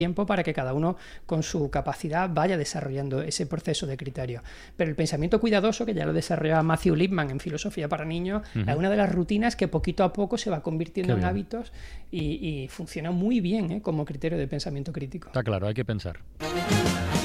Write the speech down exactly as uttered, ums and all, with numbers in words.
tiempo para que cada uno con su capacidad vaya desarrollando ese proceso de criterio. Pero el pensamiento cuidadoso, que ya lo desarrolla Matthew Lipman en Filosofía para Niños, uh-huh. es una de las rutinas que poquito a poco se va convirtiendo en hábitos y, y funciona muy bien, ¿eh? Como criterio de pensamiento crítico. Está claro, hay que pensar.